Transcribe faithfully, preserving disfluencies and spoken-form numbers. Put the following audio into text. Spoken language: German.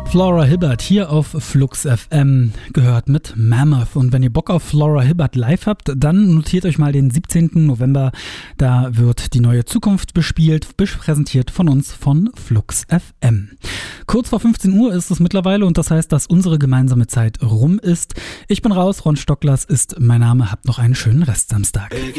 Flora Hibbert hier auf Flux F M, gehört mit Mammoth. Und wenn ihr Bock auf Flora Hibbert live habt, dann notiert euch mal den siebzehnten November. Da wird die neue Zukunft bespielt, präsentiert von uns von Flux F M. Kurz vor fünfzehn Uhr ist es mittlerweile und das heißt, dass unsere gemeinsame Zeit rum ist. Ich bin raus, Ron Stocklers ist mein Name. Habt noch einen schönen Restsamstag.